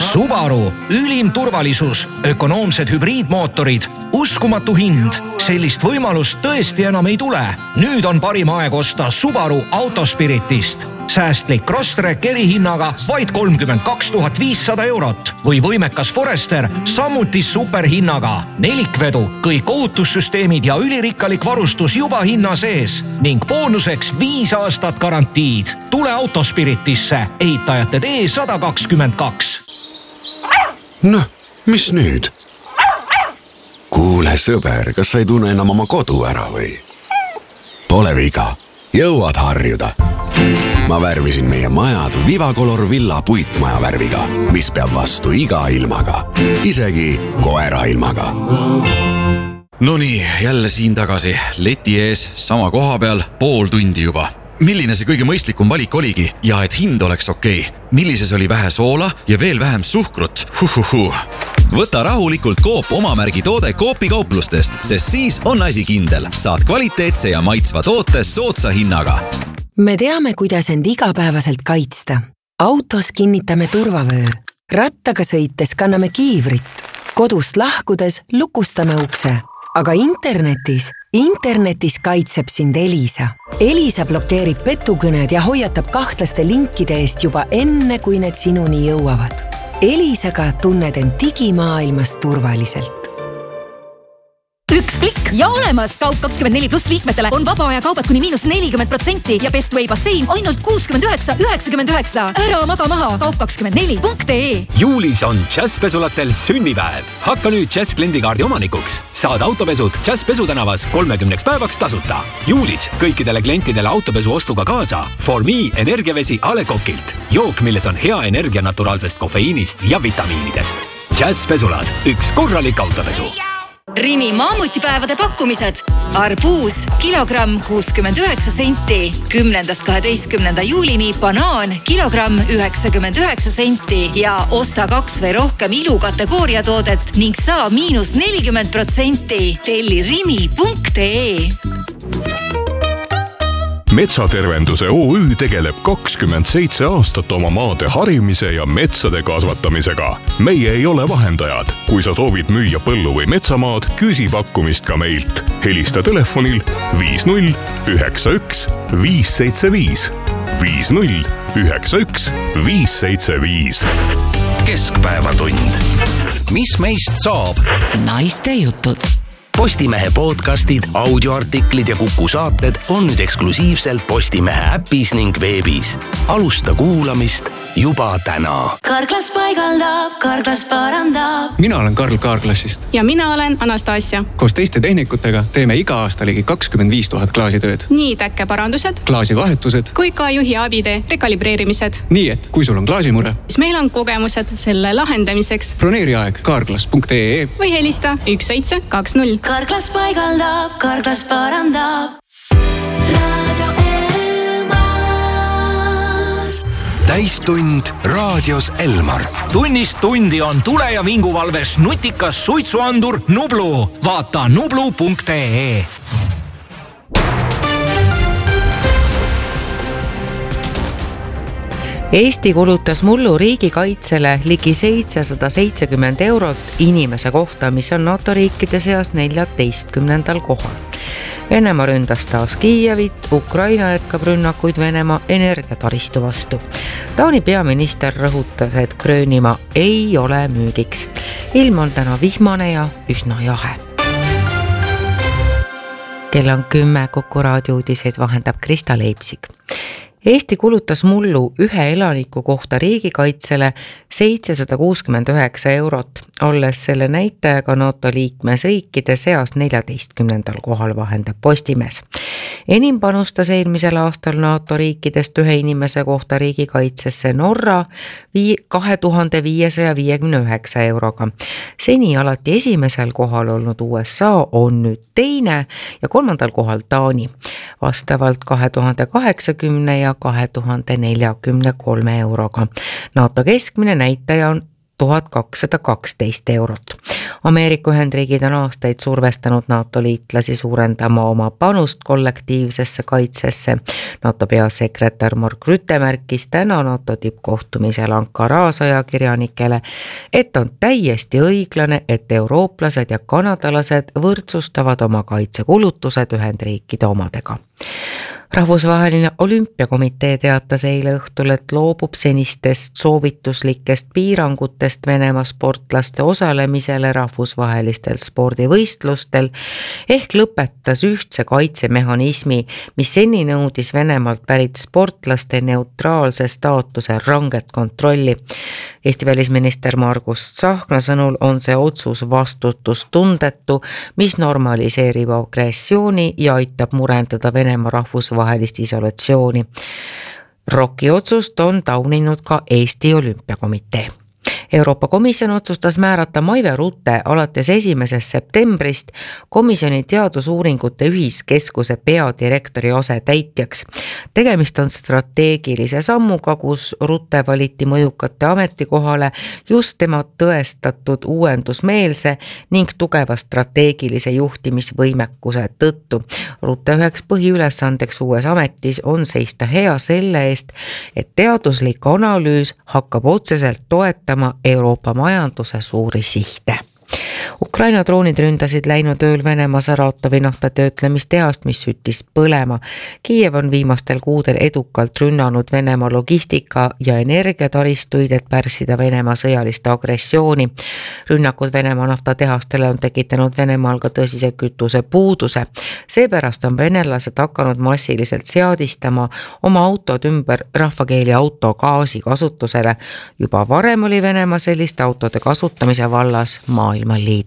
Subaru, ülim turvalisus, ökonoomsed hübriidmootorid, uskumatu hind. Sellist võimalust tõesti enam ei tule. Nüüd on parim aeg osta Subaru Autospiritist. Säästlik Crosstrek erihinnaga vaid 32 500 eurot või võimekas Forester samuti superhinnaga. Nelikvedu, kõik ohutussüsteemid ja ülirikkalik varustus juba hinna sees ning boonuseks 5 aastat garantiid. Tule Autospiritisse, ehitajate tee 122. Noh, mis nüüd? Kuule sõber, kas sa ei tunne enam oma kodu ära või? Pole viga, jõuad harjuda. Ma värvisin meie majad Vivacolor Villa puitmaja värviga, mis peab vastu iga ilmaga, isegi koera ilmaga. Nonii, jälle siin tagasi, leti ees, sama koha peal, pool tundi juba. Milline see kõige mõistlikum valik oligi ja et hind oleks okei? Millises oli vähe soola ja veel vähem suhkrut? Võta rahulikult Coop omamärgi toode Coopi kauplustest, sest siis on asi kindel. Saad kvaliteetse ja maitsva toote soodsa hinnaga. Me teame, kuidas end igapäevaselt kaitsta. Autos kinnitame turvavöö. Rattaga sõites kanname kiivrit. Kodust lahkudes lukustame ukse. Aga internetis kaitseb sind Elisa. Elisa blokeerib petukõned ja hoiatab kahtlaste linkide eest juba enne, kui need sinuni jõuavad. Elisaga tunned end digimaailmas turvaliselt. Üks klikk ja olemas! Kaup24+ liikmetele on vaba aja kaubad kuni -40% ja Best Way bassein ainult 69,99. Ära maga maha kaup24.ee. Juulis on Jazzpesulatel sünnipäev. Hakka nüüd Jazz kliendikaardi omanikuks. Saad autopesud Jazz Pesutänavas 30 päevaks tasuta. Juulis kõikidele klientidele autopesu ostuga kaasa For Me energiavesi A. Le Coqilt. Jook, milles on hea energia naturaalsest kofeiinist ja vitamiinidest. Jazzpesulad, üks korralik autopesu. Rimi maamutipäevade pakkumised. Arbuus, kilogramm 69 senti. 10.–12. juulini banaan, kilogramm 99 senti. Ja osta 2 või rohkem ilukategooria toodet ning saa -40%. Telli rimi.ee. Metsatervenduse OÜ tegeleb 27 aastat oma maade harimise ja metsade kasvatamisega. Meie ei ole vahendajad. Kui sa soovid müüa põllu või metsamaad, küsi pakkumist ka meilt. Helista telefonil 50 91 575. 50 91 575. Keskpäevatund. Mis meist saab? Naiste jutud. Postimehe podcastid, audioartiklid ja Kuku saated on nüüd eksklusiivselt Postimehe äpis ning veebis. Alusta kuulamist juba täna. Karklas paigaldab, Karklas parandab. Mina olen Karl Kaarklassist. Ja mina olen Anastasia. Koos teiste tehnikutega teeme iga aasta ligi 25 000 klaasitööd. Nii täkkeparandused, klaasivahetused kui ka juhi abide rekalibreerimised. Nii et kui sul on klaasimure, siis meil on kogemused selle lahendamiseks. Broneeri aeg kaarklas.ee või helista 1720. Karklas paigaldab, Karklas parandab. Täistund raadios Elmar. Tunnist tundi on tule- ja vinguvalves nutikas suitsuandur Nublu. Vaata nublu.ee. Eesti kulutas mullu riigikaitsele ligi 770 eurot inimese kohta, mis on NATO riikide seas 14. kohal. Venemaa ründas taas Kiievit, Ukraina jätkab rünnakuid Venemaa energiataristu vastu. Taani peaminister rõhutas, et Gröönimaa ei ole müügiks. Ilm on täna vihmane ja üsna jahe. Kell on 10, Kuku raadiouudiseid vahendab Krista Leipsik. Eesti kulutas mullu ühe elaniku kohta riigikaitsele 769 eurot, olles selle näitajaga NATO liikmesriikide seas 14. kohal, vahendab Postimees. Enim panustas eelmisel aastal NATO riikidest ühe inimese kohta riigikaitsesse Norra 2559 euroga. Seni alati esimesel kohal olnud USA on nüüd teine ja 3. kohal Taani. Vastavalt 2080 ja 2043 euroga. NATO keskmine näitaja on 1212 eurot. Ameerika Ühendriigid on aastaid survestanud NATO liitlasi suurendama oma panust kollektiivsesse kaitsesse. NATO peasekretär Mark Rutte märkis täna NATO tippkohtumisel Ankaras ajakirjanikele, et on täiesti õiglane, et eurooplased ja kanadalased võrdsustavad oma kaitsekulutused Ühendriikide omadega. Rahvusvaheline olümpiakomitee teatas eile õhtul, et loobub senistest soovituslikest piirangutest Venemaa sportlaste osalemisele rahvusvahelistel spordivõistlustel ehk lõpetas ühtse kaitsemehhanismi, mis seni nõudis Venemaalt pärit sportlaste neutraalse staatuse ranget kontrolli. Eesti välisminister Margus Tsahkna sõnul on see otsus vastutustundetu, mis normaliseerib agressiooni ja aitab murendada Venemaa rahvusvahelist isolatsiooni. ROK-i otsust on tauninud ka Eesti Olümpiakomitee. Euroopa Komisjon otsustas määrata Maive Rutte alates 1. septembrist komisjoni teadusuuringute ühiskeskuse peadirektori asetäitjaks. Tegemist on strateegilise sammuga, kus Rutte valiti mõjukate ametikohale just tema tõestatud uuendusmeelse ning tugeva strateegilise juhtimisvõimekuse tõttu. Rutte üheks põhiülesandeks uues ametis on seista hea selle eest, et teaduslik analüüs hakkab otseselt toetama Euroopa majanduse suuri sihte. Ukraina droonid ründasid läinud ööl Venemaa Saratovi naftatöötlemistehast, mis süttis põlema. Kiiev on viimastel kuudel edukalt rünnanud Venemaa logistika- ja energiataristuid, et pärssida Venemaa sõjalist agressiooni. Rünnakud Venemaa naftatehastele on tekitanud Venemaal ka tõsise kütuse puuduse. Seepärast on venelased hakanud massiliselt seadistama oma autod ümber rahvakeeli autogaasi kasutusele. Juba varem oli Venemaa selliste autode kasutamise vallas maailma liider.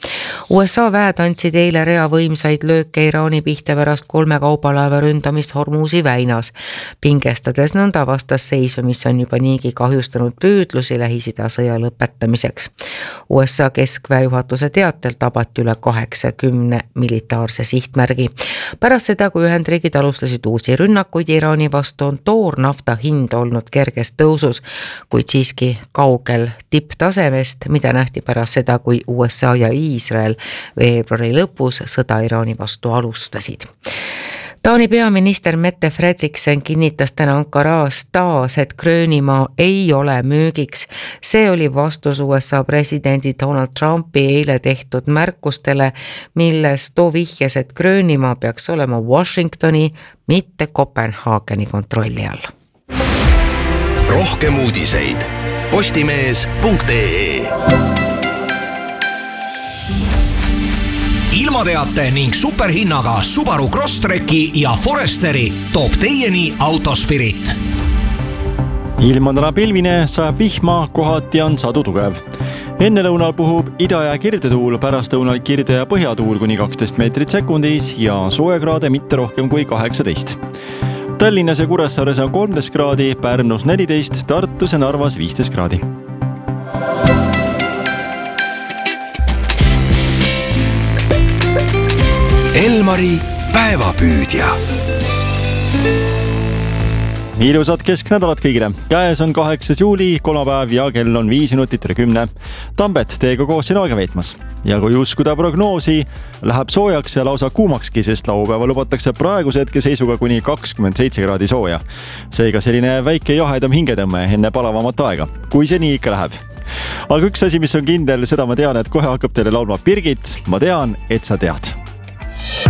USA väed andsid eile rea võimsaid lööke Iraani pihta pärast 3 kaubalaeva ründamist Hormuzi väinas, pingestades nõnda vastasseisu, mis on juba niigi kahjustanud püüdlusi Lähis-Ida sõja lõpetamiseks. USA keskväe juhatuse teatel tabati üle 80 militaarse sihtmärgi. Pärast seda, kui Ühendriigid alustasid uusi rünnakuid Iraani vastu, on toornafta hind olnud kerges tõusus, kuid siiski kaugel tipptasemest, mida nähti pärast seda, kui USA ja Iisrael veebruari lõpus sõda Iraani vastu alustasid. Taani peaminister Mette Frederiksen kinnitas täna Ankaras taas, et Gröönimaa ei ole müügiks. See oli vastus USA presidendi Donald Trumpi eile tehtud märkustele, milles too vihjas, et Gröönimaa peaks olema Washingtoni, mitte Kopenhaageni kontrolli all. Rohkem uudiseid postimees.ee. Ilmateate ning superhinnaga Subaru Crosstreki ja Foresteri toob teieni Autospirit. Ilm on täna pilvine, sajab vihma, kohati on sadu tugev. Enne lõunal puhub ida- ja kirdetuul, pärast lõunal kirde- ja põhjatuul kuni 12 meetrit sekundis ja soojakraade mitte rohkem kui 18. Tallinnas ja Kuressaares on 13 kraadi, Pärnus 14, Tartus ja Narvas 15 kraadi. Elmari päevapüüdja. Ilusat kesknädalat kõigile. Käes on 8. juuli, kolmapäev ja kell on 5 minutit üle 10. Tambet teiega koos siin aega veetmas. Ja kui uskuda prognoosi, läheb soojaks ja lausa kuumakski, sest laupäeva lubatakse praeguse hetke seisuga kuni 27 kraadi sooja. Seega selline väike jahedam hingetõmme enne palavamat aega, kui see nii ikka läheb. Aga üks asi, mis on kindel, seda ma tean, et kohe hakkab teile laulma Birgit. Ma tean, et sa tead.